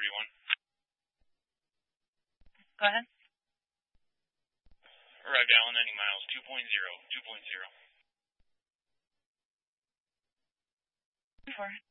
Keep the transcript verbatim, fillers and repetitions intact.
thirty-one. Go ahead. Arrived Allen, ninety miles, two point zero, two point zero. Four.